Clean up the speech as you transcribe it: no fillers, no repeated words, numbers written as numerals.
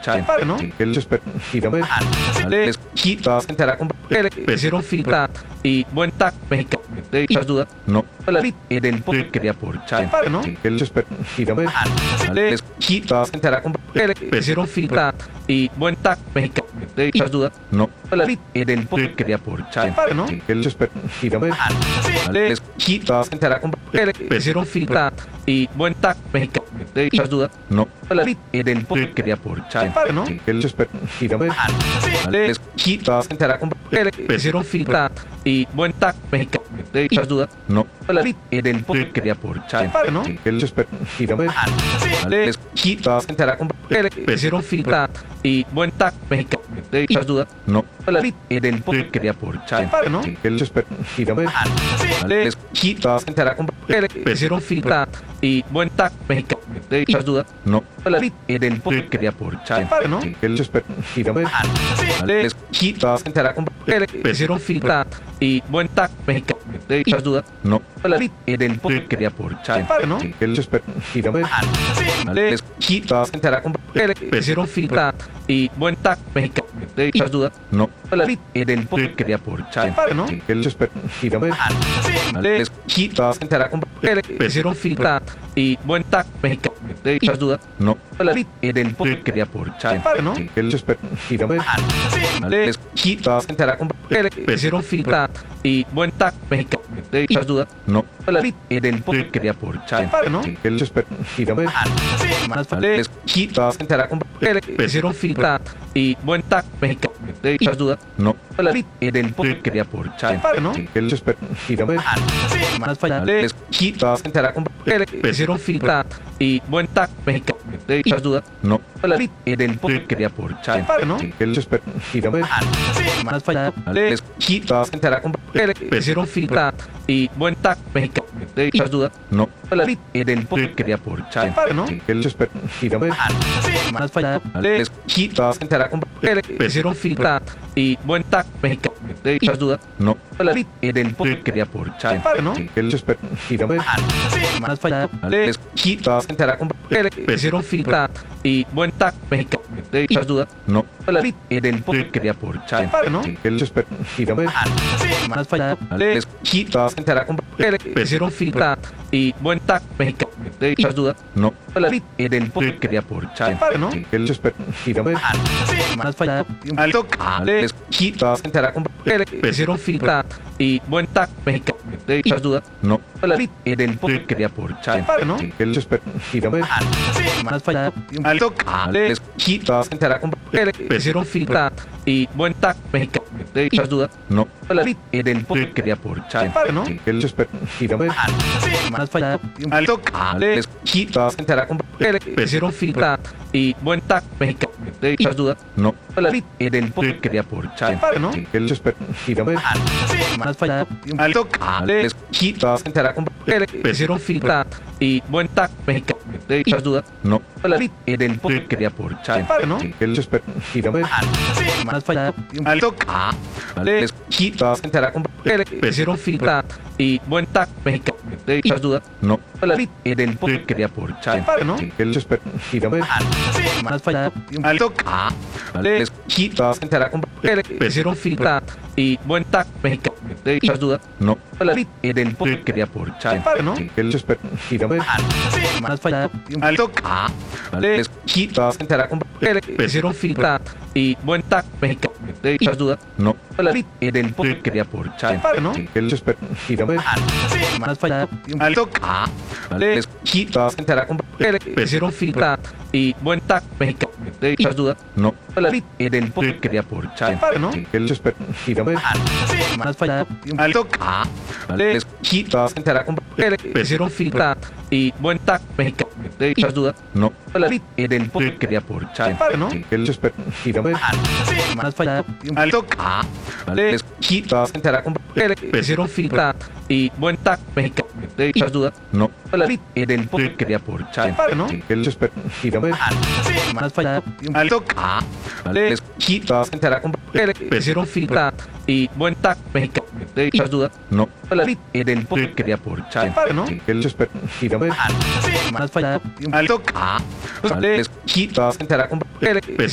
Cioè, no? El será con hicieron filtrar y buen tac mexicano de muchas dudas no la del poder quería por Cioè, no? El les quita será con hicieron filtrar y buen tac mexicano de muchas dudas no la del poder quería por Cioè, no? El les quita será con hicieron filtrar y buen tac mexicano de muchas dudas no la del poder quería por Cioè, no? El les quita será con hicieron filtrar y buen tac mexicano de muchas dudas no la del poder quería por Cioè, no? El les quita será con hicieron filtrar y buen tac mexicano de muchas dudas no la del poder quería por Cioè, no? El les quita será con hicieron filtrar y buen tac mexicano de muchas dudas no la del poder quería por Cioè, no? El les quita será con hicieron filtrar y buen tac mexicano de muchas dudas no la del poder quería por Cioè, no? El les quita será con hicieron filtrar y buen tac mexicano de muchas dudas no la del poder quería por Cioè, no? El les quita será con hicieron filtrar y buen tac mexicano de muchas dudas no la del poder quería por Cioè, no? El les quita será con hicieron filtrar y buen tac mexicano de muchas dudas no la del poder quería por Cioè, no? El les quita será con hicieron filtrar y buen tac mexicano de muchas dudas no la del poder quería por Cioè, no? El les quita será con hicieron filtrar y buen tac mexicano de muchas dudas no la del poder quería por Cioè, no? El les quita será con hicieron filtrar y buen tac mexicano de muchas dudas no la del poder quería por Cioè, no? El les quita será con hicieron filtrar y buen tac mexicano de muchas dudas no la del poder quería por Cioè, no? El les quita será con hicieron filtrar y buen tac mexicano de muchas dudas no la del poder quería por Cioè, no? El les quita será con hicieron filtrar y buen tac mexicano de muchas dudas no la del poder quería por Cioè, no? El les quita será con hicieron filtrar y buen tac mexicano de muchas dudas no la del poder quería por Cioè, no? El les quita será con hicieron filtrar y buen tac mexicano de muchas dudas no la del poder quería por Cioè, no? El les quita será con hicieron filtrar y buen tac mexicano de muchas dudas no la del poder quería por Cioè, no? El les quita será con hicieron filtrar y buen tac mexicano de muchas dudas no la del poder quería por Cioè, no? El les quita será con hicieron filtrar y buen tac mexicano de muchas dudas no la del poder quería por Cioè, no? El les quita será con hicieron filtrar y buen tac mexicano de muchas dudas no la del poder quería por Cioè, no? El les quita será con hicieron filtrar y buen tac mexicano de muchas dudas no la del poder quería por Cioè, no? El les quita será con hicieron filtrar y buen tac mexicano de muchas dudas no la del poder quería por Cioè, no? El les quita será con hicieron filtrar y buen tac mexicano de muchas dudas no la del poder quería por Cioè, no? El les quita será con hicieron filtrar y buen tac mexicano de muchas dudas no la del poder quería por Cioè, no? El les quita será con hicieron filtrar y buen tac mexicano de muchas dudas no la del poder quería por Cioè, no? El les quita será con